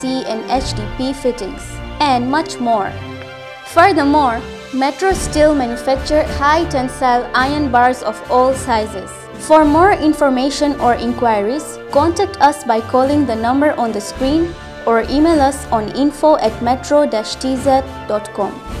and HDP fittings, and much more. Furthermore, Metro still manufactures high tensile iron bars of all sizes. For more information or inquiries, contact us by calling the number on the screen or email us on info@metro-tz.com.